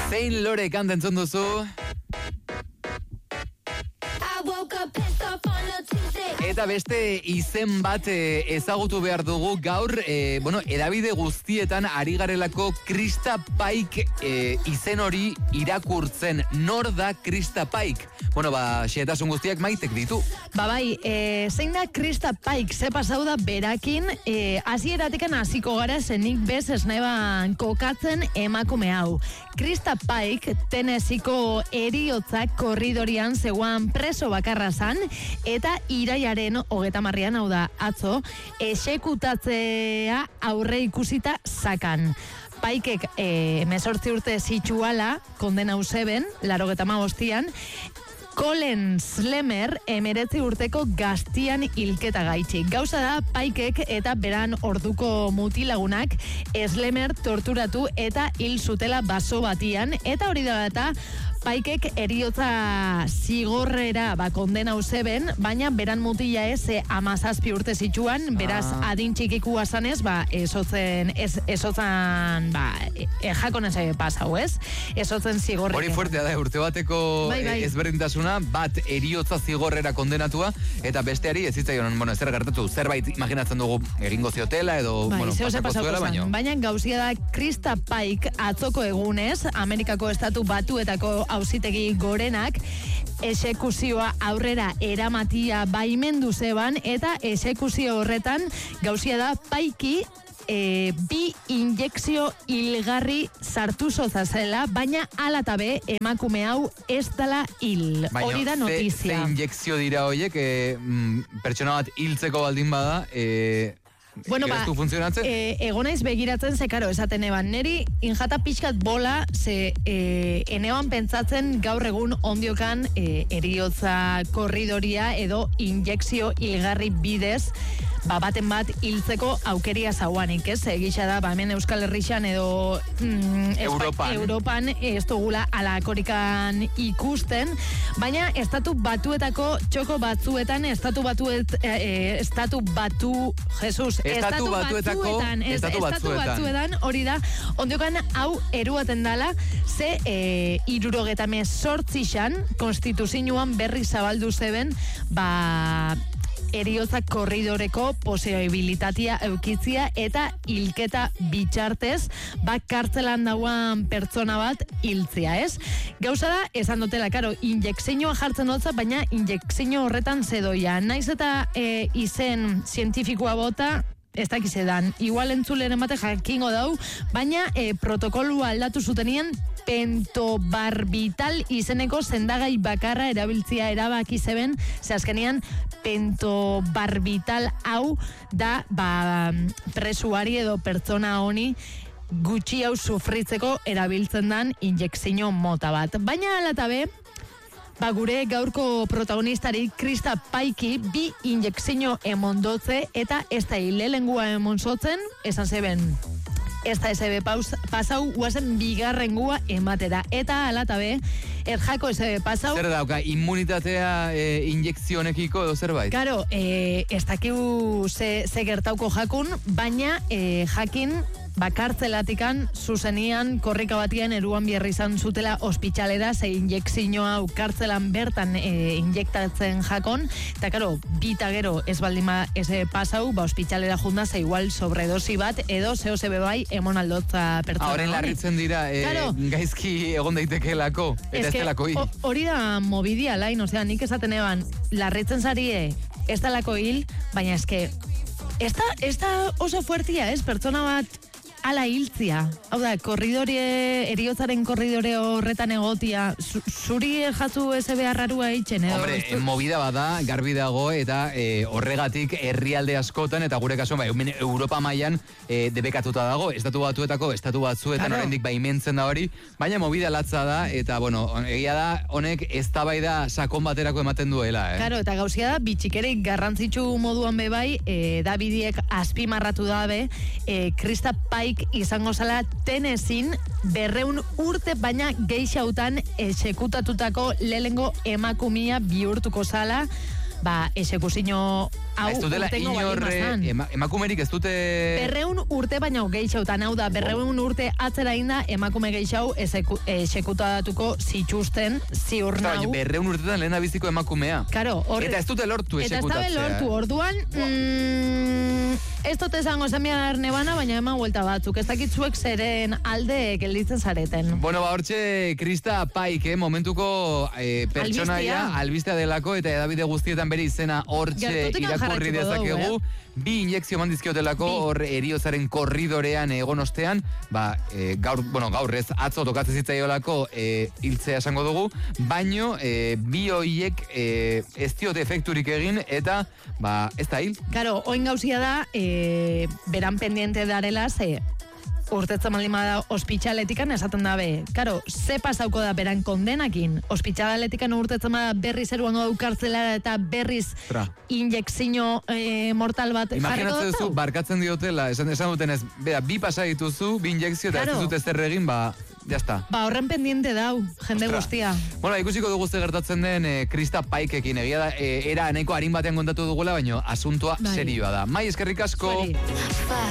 Zein Lore kanta entzun duzu. Eta beste izen bat ezagutu behar dugu gaur, edabide guztietan ari garelako Krista Paik izen hori irakurtzen. Nor da Krista Paik? Xehetasun guztiak Maitek ditu. Bai, zein da Krista Paik? Ze pasau da berakin, hasieratekan hasiko gara zenik bez esneban kokatzen emakume hau. Krista Paik, Tennesseeko heriotzak korridorian zegoan preso bakarra zan, eta iraiaren 30 hau da atzo, exekutatzea aurre ikusita zakan. Paikek 18 urte zituala, kondenau zeben, 85an, Colin Slemer 19 urteko gaztian hilketa gaitxik. Gauza da, Paikek eta beran orduko mutilagunak Slemer torturatu eta hil zutela baso batian, eta hori da eta Paikek heriotza zigorrera kondenau zeben, baina beran mutila ez 17 urte zituan, beraz adin txikikua zanez, ezotzen jakonez pasau, ez? Ezotzen zigorrera. Hori fuertea da, urte bateko ezberdintasuna, bat heriotza zigorrera kondenatua, eta besteari ez zitzaion, zer gertatu, zerbait imaginatzen dugu egingo ziotela, edo pasako zuela, baina gauzia da Krista Paik atzoko egunez, Amerikako Estatu Batuetako auzitegi gorenak exekuzioa aurrera eramatia baimendu zeban, eta exekuzio horretan gauzia da Paiki bi injekzio hilgarri sartu zozazela, baina alatabe emakume hau ez dela hil. Hori da notizia. Ze injekzio dira horiek, pertsona bat hiltzeko baldin bada, gertu funtzionatzen? Egonaiz begiratzen zekaro esaten eban. Neri injata pixkat bola, ze eneban pentsatzen gaur egun ondiokan heriotza korridoria edo injekzio hilgarri bidez baten bat hiltzeko aukeria zauanik, ez? Egisa da, hemen Euskal Herrixan edo Europan ez dugula alakorikan ikusten, baina estatu batuetako txoko batzuetan, estatu batuetan hori da, ondiokan hau eruaten dala, ze 78an konstituzioan berri zabaldu zeben, heriotza korridoreko posibilitatea eukitzia eta hilketa bitxartez, kartzelan dauan pertsona bat hiltzia, ez? Gauza da, esan dutela, karo, injekzioa jartzen hotza, baina injekzio horretan zedoia. Naiz eta izen zientifikoa bota, ez dakizedan, igual entzuleren bate jakingo dau, baina protokolua aldatu zutenien pentobarbital izeneko sendagai bakarra erabiltzia erabaki zeben, ze azkenean pentobarbital hau da presuari edo pertsona honi gutxi hau sufritzeko erabiltzen dan injekzio mota bat. Baina alatabe, gure gaurko protagonistari Krista Paiki bi injekzio emondotze eta ez da hilelengua emonsotzen, esan zeben ez da SB pasau guazen bigarrengua ematera. Eta alatabe, erjako SB pasau... Zer dauka, immunitatea injekzionekiko edo zerbait? Karo, ez dakiu ze gertauko jakun, baina jakin kartzelatikan zuzenian korrika batian eruan bierri izan zutela ospitxalera, ze injekzioa kartzelan bertan injektatzen jakon, eta karo, bita gero ez baldima ez pasau, ospitxalera junda, ze igual sobredosi bat, edo zeo zebe bai emon aldotza pertsona. Horren larritzen dira, gaizki egon daitekelako, eta ez delako hil. Hori da mobidia lain, nik esaten eban, larritzen zarie ez delako hil, baina eske, ez da oso fuertia, ez, pertsona bat ala hiltzia. Hau da, heriotzaren korridore horretan egotia, zuri jatzu ez beharrarua eitzen, edo? Hombre, movida bada, garbi dago, eta horregatik herrialde askotan, eta gure kasuan, Europa mailan debekatuta dago, estatu batzuetan oraindik baimentzen da hori, baina movida latza da, eta, egia da, honek eztabaida sakon baterako ematen duela, Claro, eta gauzia da, bitxikerik garrantzitsu moduan bebai, Davidiek azpimarratu dabe, Krista Paik izango zala Tennessee'n 200 urte baina gehixautan exekutatutako lehengo emakumia bihurtuko zala, esekuzio hau Ez dutela urtengo inor baldin bazan. emakumerik ez dute... 200 urte baina gehiagotan, hau da, 200 urte atzera inda emakume gehiago esekutatuko zituzten ziur Baina nau. 200 urtetan lehena biziko emakumea. Karo, Eta ez dute lortu Eta ez esekutatzea. dabe lortu, orduan, ez dut esango zenbiar nebana, baina eman huelta batzuk. Ez dakitzuek zeren alde gelditzen zareten. Bueno, hortxe Krista Paik, momentuko pertsonaia, albistea delako, eta edabide guztietan bere izena hortxe Gertutik irakurri jarraituko dezakegu. Bi injekzio mandizkiotelako hor eriozaren korridorean egon ostean, gaur ez atzo tokatzen zitzaiolako hiltzea esango dugu, baino bi hoiek ez diote efekturik egin eta ez da hil. Karo, oin gauzia da, beran pendiente darela, ze urtetzen baldin bada ospitxaletikan esaten dabe. Karo, ze pasauko da beran kondenakin? Ospitxaletikan urtetzen bada berriz eruango daukartzela eta berriz injekzio mortal bat jarriko Imaginatzen duzu, barkatzen diotela, esan duten ez, bi pasa dituzu, bi injekzio, eta ez dizut zer egin, jazta. Horren pendiente dau, jende guztia. Bueno, ikusiko dugu ze gertatzen den Krista Paikekin, egia da, era nahiko harin batean kontatu dugula, baina asuntua serioa da. Mai, eskerrik asko.